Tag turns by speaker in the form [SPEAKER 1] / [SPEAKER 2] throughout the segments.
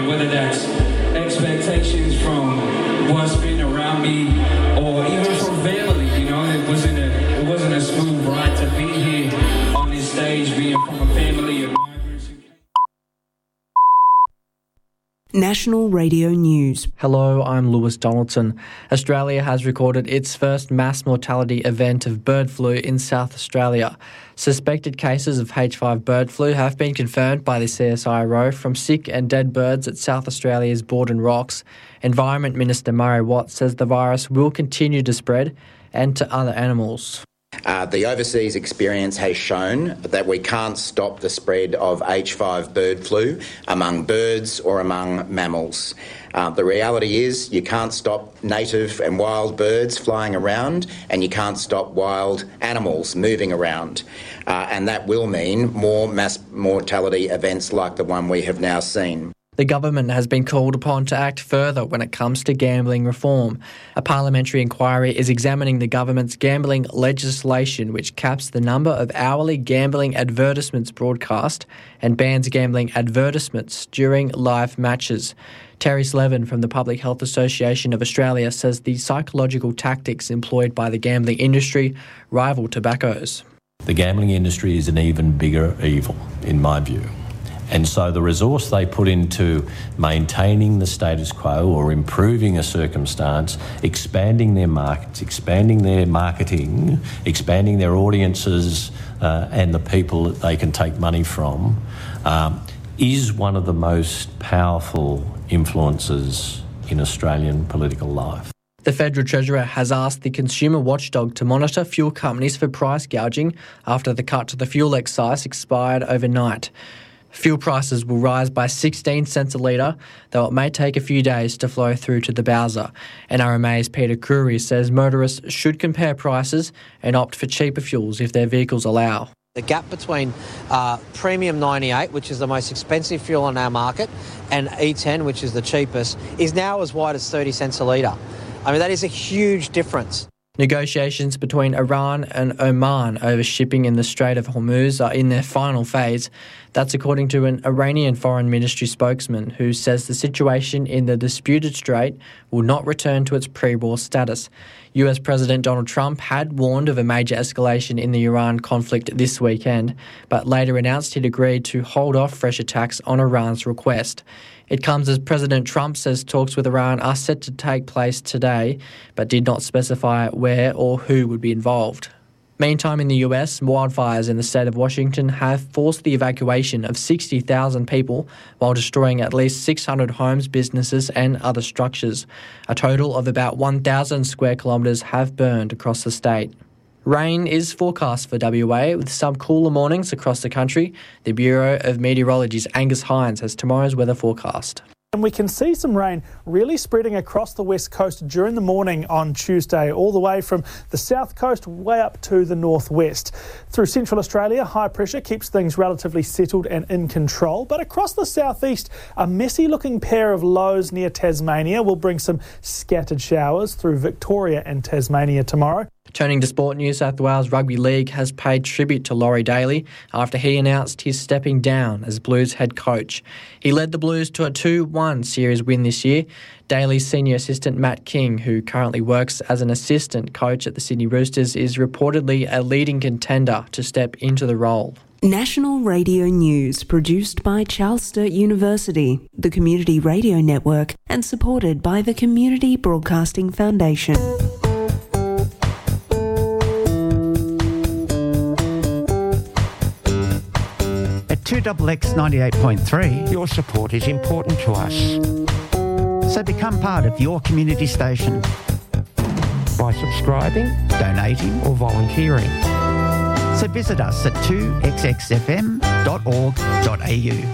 [SPEAKER 1] whether that's expectations from what's been around me or even from family. It wasn't a smooth ride to be here on this stage, being from a family of migrants.
[SPEAKER 2] National Radio News.
[SPEAKER 3] Hello, I'm Lewis Donaldson. Australia has recorded its first mass mortality event of bird flu in South Australia. Suspected cases of H5 bird flu have been confirmed by the CSIRO from sick and dead birds at South Australia's Borden Rocks. Environment Minister Murray Watt says the virus will continue to spread and to other animals.
[SPEAKER 4] The overseas experience has shown that we can't stop the spread of H5 bird flu among birds or among mammals. The reality is you can't stop native and wild birds flying around, and you can't stop wild animals moving around. And that will mean more mass mortality events like the one we have now seen.
[SPEAKER 3] The government has been called upon to act further when it comes to gambling reform. A parliamentary inquiry is examining the government's gambling legislation, which caps the number of hourly gambling advertisements broadcast and bans gambling advertisements during live matches. Terry Slevin from the Public Health Association of Australia says the psychological tactics employed by the gambling industry rival tobacco's.
[SPEAKER 5] The gambling industry is an even bigger evil, in my view. And so the resource they put into maintaining the status quo or improving a circumstance, expanding their markets, expanding their marketing, expanding their audiences and the people that they can take money from, is one of the most powerful influences in Australian political life.
[SPEAKER 3] The Federal Treasurer has asked the Consumer Watchdog to monitor fuel companies for price gouging after the cut to the fuel excise expired overnight. Fuel prices will rise by 16 cents a litre, though it may take a few days to flow through to the Bowser. NRMA's Peter Crewery says motorists should compare prices and opt for cheaper fuels if their vehicles allow.
[SPEAKER 6] The gap between Premium 98, which is the most expensive fuel on our market, and E10, which is the cheapest, is now as wide as 30 cents a litre. I mean, that is a huge difference.
[SPEAKER 3] Negotiations between Iran and Oman over shipping in the Strait of Hormuz are in their final phase. That's according to an Iranian Foreign Ministry spokesman who says the situation in the disputed strait will not return to its pre-war status. US President Donald Trump had warned of a major escalation in the Iran conflict this weekend, but later announced he'd agreed to hold off fresh attacks on Iran's request. It comes as President Trump says talks with Iran are set to take place today, but did not specify where or who would be involved. Meantime, in the US, wildfires in the state of Washington have forced the evacuation of 60,000 people while destroying at least 600 homes, businesses and other structures. A total of about 1,000 square kilometres have burned across the state. Rain is forecast for WA with some cooler mornings across the country. The Bureau of Meteorology's Angus Hines has tomorrow's weather forecast.
[SPEAKER 7] And we can see some rain really spreading across the west coast during the morning on Tuesday, all the way from the south coast way up to the northwest. Through central Australia, high pressure keeps things relatively settled and in control. But across the southeast, a messy-looking pair of lows near Tasmania will bring some scattered showers through Victoria and Tasmania tomorrow.
[SPEAKER 3] Turning to sport, New South Wales Rugby League has paid tribute to Laurie Daly after he announced he's stepping down as Blues head coach. He led the Blues to a 2-1 series win this year. Daly's senior assistant Matt King, who currently works as an assistant coach at the Sydney Roosters, is reportedly a leading contender to step into the role.
[SPEAKER 2] National Radio News, produced by Charles Sturt University, the Community Radio Network, and supported by the Community Broadcasting Foundation.
[SPEAKER 8] At 2XX 98.3, your support is important to us. So become part of your community station by subscribing, donating or volunteering. So visit us at 2xxfm.org.au.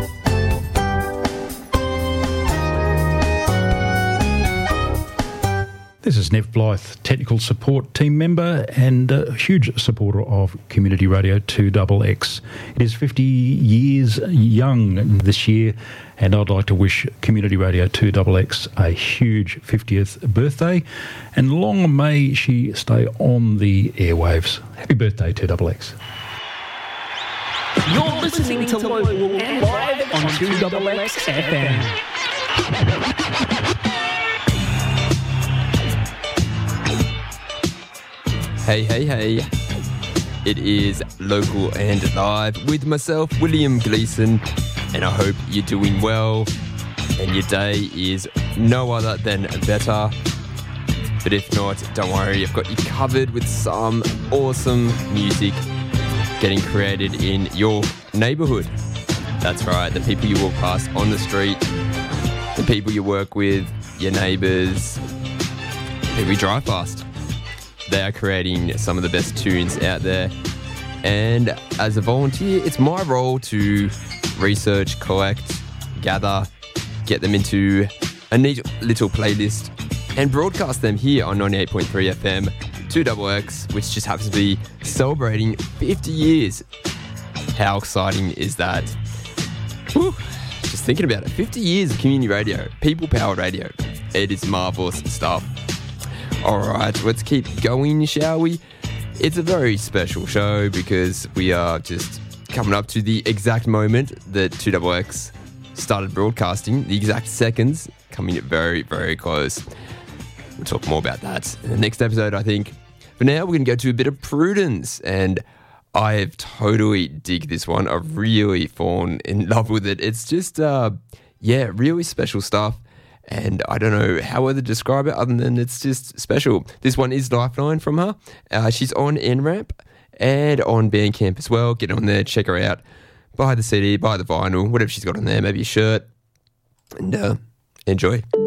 [SPEAKER 9] This is Nev Blythe, Technical Support Team member and a huge supporter of Community Radio 2XX. It is 50 years young this year, and I'd like to wish Community Radio 2XX a huge 50th birthday, and long may she stay on the airwaves. Happy birthday, 2XX.
[SPEAKER 10] You're listening to Local and Live on 2XX FM.
[SPEAKER 11] Hey. It is Local and Live with myself, William Gleeson, and I hope you're doing well and your day is no other than better. But if not, don't worry, I've got you covered with some awesome music getting created in your neighbourhood. That's right, the people you walk past on the street, the people you work with, your neighbours, who we drive past. They are creating some of the best tunes out there. And as a volunteer, it's my role to research, collect, gather, get them into a neat little playlist and broadcast them here on 98.3 FM, 2XX, which just happens to be celebrating 50 years. How exciting is that? Whew, just thinking about it. 50 years of community radio, people-powered radio. It is marvellous stuff. All right, let's keep going, shall we? It's a very special show because we are just coming up to the exact moment that 2XX started broadcasting, the exact seconds, coming very, very close. We'll talk more about that in the next episode, I think. For now, we're going to go to a bit of Prudence, and I have totally dig this one. I've really fallen in love with it. It's just, really special stuff. And I don't know how to describe it other than it's just special. This one is Lifeline from her. She's on NRAMP and on Bandcamp as well. Get on there, check her out. Buy the CD, buy the vinyl, whatever she's got on there, maybe a shirt. And enjoy.